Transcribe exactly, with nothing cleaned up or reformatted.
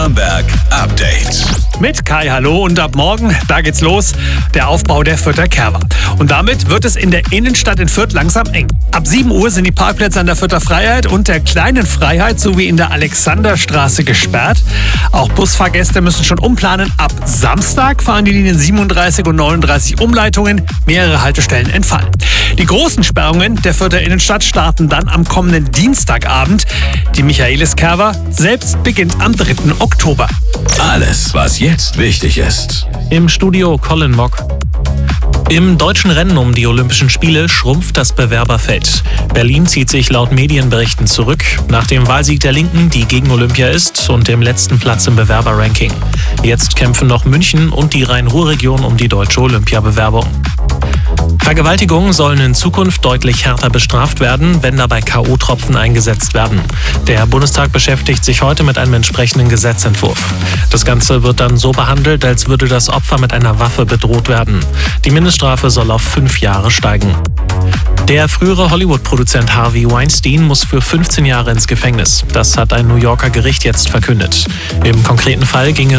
Nürnberg Update. Mit Kai, hallo, und ab morgen, da geht's los, der Aufbau der Fürther Kerwa. Und damit wird es in der Innenstadt in Fürth langsam eng. Ab sieben Uhr sind die Parkplätze an der Fürther Freiheit und der Kleinen Freiheit sowie in der Alexanderstraße gesperrt. Auch Busfahrgäste müssen schon umplanen. Ab Samstag fahren die Linien siebenunddreißig und neununddreißig Umleitungen. Mehrere Haltestellen entfallen. Die großen Sperrungen der Fürther Innenstadt starten dann am kommenden Dienstagabend. Die Michaelis Kerwa selbst beginnt am dritten Oktober. Alles, was jetzt wichtig ist. Im Studio Colin Mock. Im deutschen Rennen um die Olympischen Spiele schrumpft das Bewerberfeld. Berlin zieht sich laut Medienberichten zurück, nach dem Wahlsieg der Linken, die gegen Olympia ist, und dem letzten Platz im Bewerberranking. Jetzt kämpfen noch München und die Rhein-Ruhr-Region um die deutsche Olympiabewerbung. Vergewaltigungen sollen in Zukunft deutlich härter bestraft werden, wenn dabei K O-Tropfen eingesetzt werden. Der Bundestag beschäftigt sich heute mit einem entsprechenden Gesetzentwurf. Das Ganze wird dann so behandelt, als würde das Opfer mit einer Waffe bedroht werden. Die Mindeststrafe soll auf fünf Jahre steigen. Der frühere Hollywood-Produzent Harvey Weinstein muss für fünfzehn Jahre ins Gefängnis. Das hat ein New Yorker Gericht jetzt verkündet. Im konkreten Fall ging es